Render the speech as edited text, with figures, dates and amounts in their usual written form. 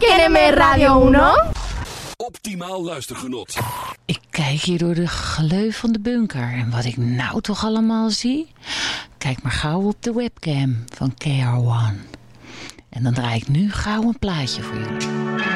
KNMR Radio 1. Optimaal luistergenot. Ik kijk hier door de gleuf van de bunker. En wat ik nou toch allemaal zie? Kijk maar gauw op de webcam van KR1. En dan draai ik nu gauw een plaatje voor jullie.